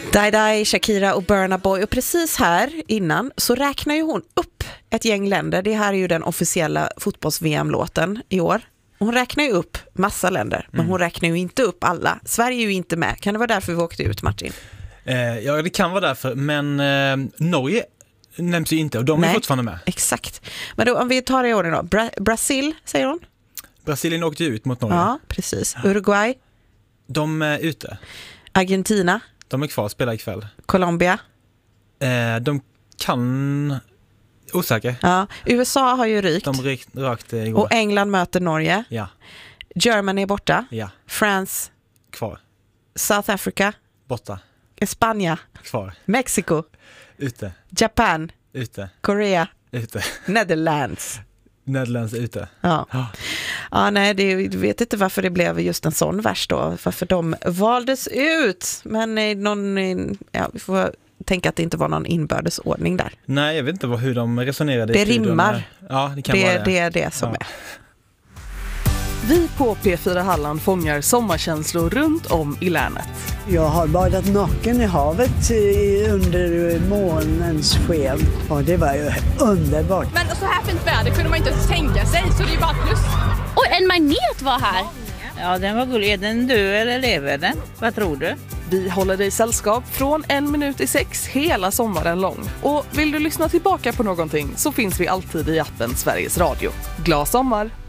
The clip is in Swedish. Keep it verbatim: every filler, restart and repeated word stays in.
Dai Dai, Shakira och Burna Boy. Och precis här innan så räknar ju hon upp ett gäng länder. Det här är ju den officiella fotbolls-V M-låten i år. Hon räknar ju upp massa länder, men mm. hon räknar ju inte upp alla. Sverige är ju inte med. Kan det vara därför vi åkte ut, Martin? Eh, ja, det kan vara därför. Men eh, Norge nämns ju inte och de Nej, är fortfarande med. Exakt. Men då, om vi tar det i ordning då. Bra- Brasil, säger hon? Brasilien åkte ju ut mot Norge. Ja, precis. Uruguay? De är ute. Argentina? De är kvar, spelar ikväll. Colombia? Eh, de kan... Osäker. Ja, U S A har ju rykt. De rykt, rökte igår. Och England möter Norge. Ja. Germany är borta. Ja. France. Kvar. South Africa. Borta. Spanien. Kvar. Mexiko. Ute. Japan. Ute. Korea. Ute. Netherlands. Netherlands ute. Ja. Oh. Ja, nej, det, jag vet inte varför det blev just en sån vers då. Varför de valdes ut. Men eh, någon, ja, vi får tänka att det inte var någon inbördesordning där. Nej, jag vet inte vad, hur de resonerade. Det rimmar. Ja, det kan det, vara det. Det är det som ja. är. Vi på P fyra Halland fångar sommarkänslor runt om i länet. Jag har badat naken i havet under månens sken. Och det var ju underbart. Men så här fint väder kunde man inte ens tänka sig, så det är bara plus. Och en magnet var här. Ja, den var gullig. Är den död eller lever den? Vad tror du? Vi håller dig sällskap från en minut i sex hela sommaren lång. Och vill du lyssna tillbaka på någonting så finns vi alltid i appen Sveriges Radio. Glad sommar!